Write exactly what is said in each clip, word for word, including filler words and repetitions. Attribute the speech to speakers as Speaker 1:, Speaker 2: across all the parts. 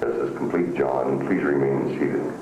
Speaker 1: Test is complete, John. Please remain seated.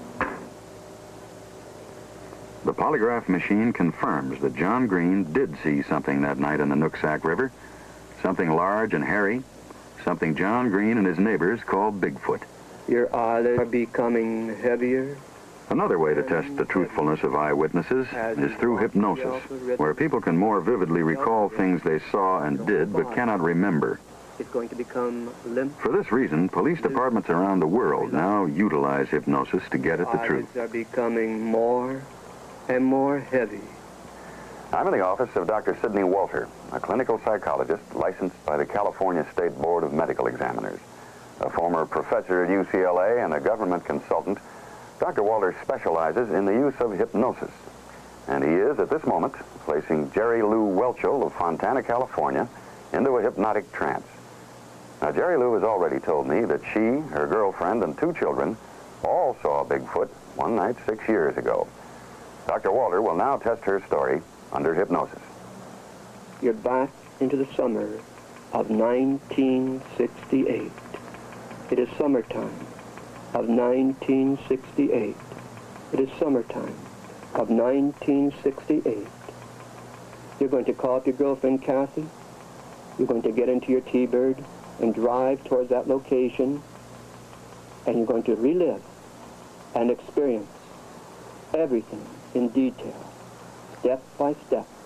Speaker 2: The polygraph machine confirms that John Green did see something that night in the Nooksack River. Something large and hairy. Something John Green and his neighbors call Bigfoot.
Speaker 3: Your eyelids are becoming heavier.
Speaker 2: Another way to test the truthfulness of eyewitnesses is through hypnosis, where people can more vividly recall things they saw and did but cannot remember.
Speaker 3: It's going to become limp.
Speaker 2: For this reason, police departments around the world now utilize hypnosis to get at the truth.
Speaker 3: Eyelids are becoming more and more heavy.
Speaker 4: I'm in the office of Doctor Sidney Walter, a clinical psychologist licensed by the California State Board of Medical Examiners. A former professor at U C L A and a government consultant, Doctor Walter specializes in the use of hypnosis. And he is, at this moment, placing Jerry Lou Welchel of Fontana, California, into a hypnotic trance. Now, Jerry Lou has already told me that she, her girlfriend, and two children all saw Bigfoot one night six years ago. Doctor Walter will now test her story under hypnosis.
Speaker 3: You're back into the summer of nineteen sixty-eight. It is summertime of nineteen sixty-eight. It is summertime of nineteen sixty-eight. You're going to call up your girlfriend, Kathy. You're going to get into your T-Bird and drive towards that location, and you're going to relive and experience everything in detail, step by step,